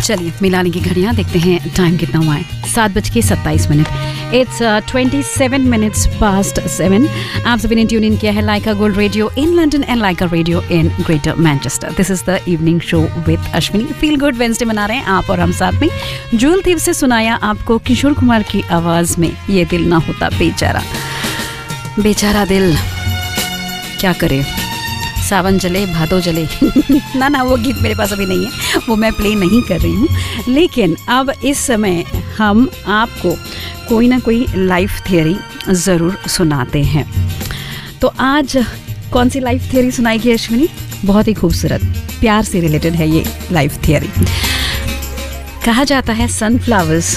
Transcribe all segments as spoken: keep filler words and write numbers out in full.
चलिए मिलाने की घड़ियाँ देखते हैं टाइम कितना हुआ है। सात बज के सत्ताईस minute. It's twenty seven minutes past seven. आप सभी ने ट्यून इन किया है लाइका gold radio in London and Lyca radio in greater Manchester. This is the evening show with Ashwini. Feel good Wednesday मना रहे हैं आप और हम साथ में। जूल थीव से सुनाया आपको किशोर कुमार की आवाज में ये दिल ना होता बेचारा। बेचारा दिल क्या करे, सावन जले भादो जले ना ना वो गीत मेरे पास अभी नहीं है, वो मैं प्ले नहीं कर रही हूँ। लेकिन अब इस समय हम आपको कोई ना कोई लाइफ थियरी ज़रूर सुनाते हैं। तो आज कौन सी लाइफ थियरी सुनाएगी अश्विनी? बहुत ही खूबसूरत, प्यार से रिलेटेड है ये लाइफ थियरी। कहा जाता है सनफ्लावर्स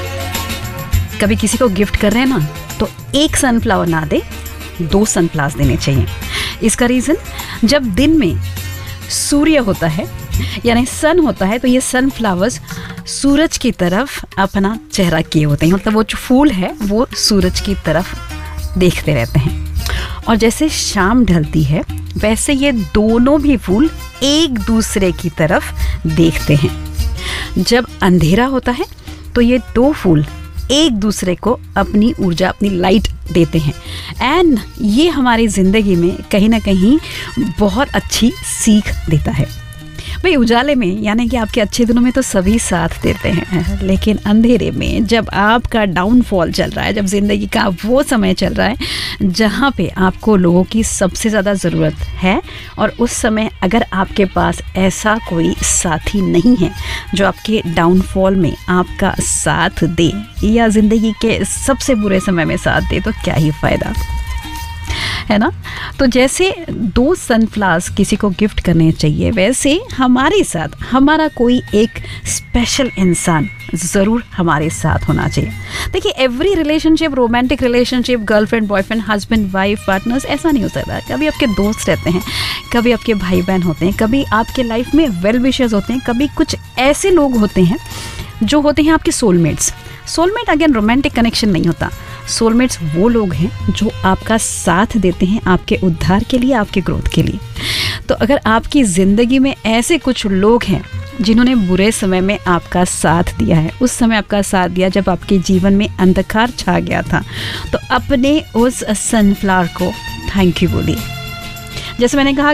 कभी किसी को गिफ्ट कर रहे हैं ना, तो एक सनफ्लावर ना दे, दो सनफ्लावर्स देने चाहिए। इसका रीज़न, जब दिन में सूर्य होता है यानी सन होता है, तो ये सनफ्लावर्स सूरज की तरफ अपना चेहरा किए होते हैं, मतलब वो जो फूल है वो सूरज की तरफ देखते रहते हैं। और जैसे शाम ढलती है वैसे ये दोनों भी फूल एक दूसरे की तरफ देखते हैं। जब अंधेरा होता है तो ये दो फूल एक दूसरे को अपनी ऊर्जा, अपनी लाइट देते हैं। एंड ये हमारी ज़िंदगी में कहीं ना कहीं बहुत अच्छी सीख देता है। भाई उजाले में यानी कि आपके अच्छे दिनों में तो सभी साथ देते हैं, लेकिन अंधेरे में जब आपका डाउनफॉल चल रहा है, जब ज़िंदगी का वो समय चल रहा है जहाँ पे आपको लोगों की सबसे ज़्यादा ज़रूरत है, और उस समय अगर आपके पास ऐसा कोई साथी नहीं है जो आपके डाउनफॉल में आपका साथ दे या ज़िंदगी के सबसे बुरे समय में साथ दे, तो क्या ही फ़ायदा, है ना। तो जैसे दो सनफ्लावर्स किसी को गिफ्ट करने चाहिए, वैसे हमारे साथ हमारा कोई एक स्पेशल इंसान ज़रूर हमारे साथ होना चाहिए। देखिए, every relationship, romantic relationship, girlfriend boyfriend, husband wife, partners, ऐसा नहीं हो सकता। कभी आपके दोस्त रहते हैं, कभी आपके भाई बहन होते हैं, कभी आपके लाइफ में वेल विशर्स होते हैं, कभी कुछ ऐसे लोग होते हैं जो होते हैं आपके soulmates. Soulmate again romantic connection नहीं होता। सोलमेट्स वो लोग हैं जो आपका साथ देते हैं आपके उद्धार के लिए, आपके ग्रोथ के लिए। तो अगर आपकी ज़िंदगी में ऐसे कुछ लोग हैं जिन्होंने बुरे समय में आपका साथ दिया है, उस समय आपका साथ दिया जब आपके जीवन में अंधकार छा गया था, तो अपने उस सनफ्लावर को थैंक यू बोलिए। जैसे मैंने कहा